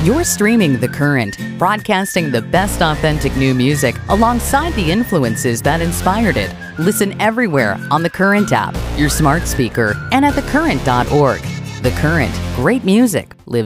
You're streaming The Current, broadcasting the best authentic new music alongside the influences that inspired it. Listen everywhere on the Current app, your smart speaker, and at thecurrent.org. The Current, great music lives